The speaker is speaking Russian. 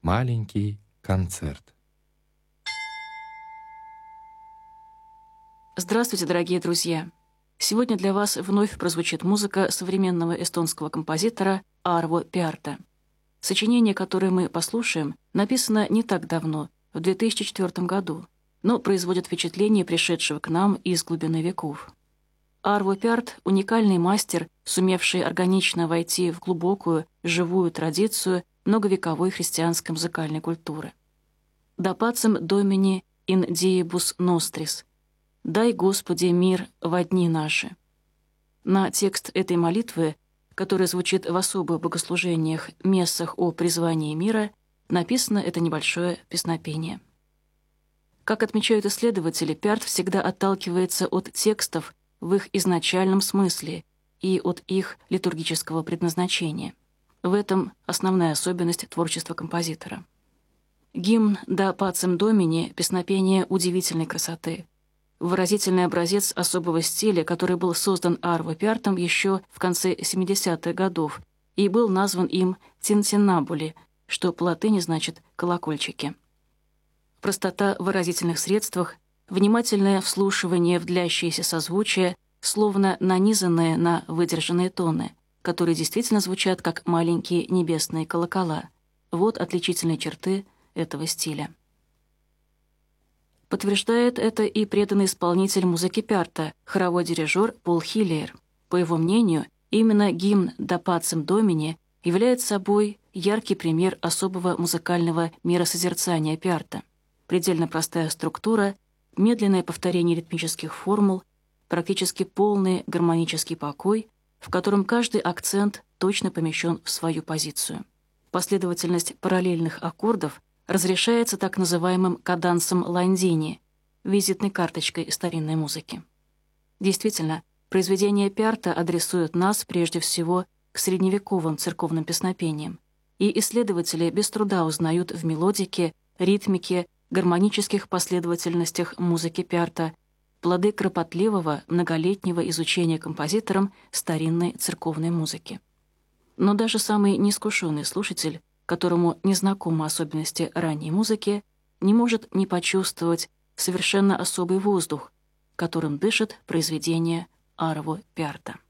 Маленький концерт. Здравствуйте, дорогие друзья! Сегодня для вас вновь прозвучит музыка современного эстонского композитора Арво Пярта. Сочинение, которое мы послушаем, написано не так давно, в 2004 году, но производит впечатление пришедшего к нам из глубины веков. Арво Пярт — уникальный мастер, сумевший органично войти в глубокую, живую традицию многовековой христианской музыкальной культуры. «Да пацем домини ин диебус нострис» — «Дай, Господи, мир во дни наши». На текст этой молитвы, которая звучит в особых богослужениях, мессах о призвании мира, написано это небольшое песнопение. Как отмечают исследователи, Пярт всегда отталкивается от текстов в их изначальном смысле и от их литургического предназначения. В этом основная особенность творчества композитора. Гимн «Да пацем домини» — песнопение удивительной красоты. Выразительный образец особого стиля, который был создан Арво Пяртом еще в конце 70-х годов и был назван им «тинтиннабули», что по латыни значит «колокольчики». Простота в выразительных средствах, внимательное вслушивание в длящиеся созвучия, словно нанизанные на выдержанные тоны, которые действительно звучат как маленькие небесные колокола. Вот отличительные черты этого стиля. Подтверждает это и преданный исполнитель музыки Пярта, хоровой дирижер Пол Хиллиер. По его мнению, именно гимн «Да пацем домини» является собой яркий пример особого музыкального миросозерцания Пярта. Предельно простая структура, медленное повторение ритмических формул, практически полный гармонический покой, в котором каждый акцент точно помещен в свою позицию. Последовательность параллельных аккордов разрешается так называемым кадансом Ландини, визитной карточкой старинной музыки. Действительно, произведения Пярта адресуют нас прежде всего к средневековым церковным песнопениям, и исследователи без труда узнают в мелодике, ритмике, гармонических последовательностях музыки Пярта плоды кропотливого многолетнего изучения композитором старинной церковной музыки. Но даже самый неискушенный слушатель, которому не знакомы особенности ранней музыки, не может не почувствовать совершенно особый воздух, которым дышит произведение Арво Пярта.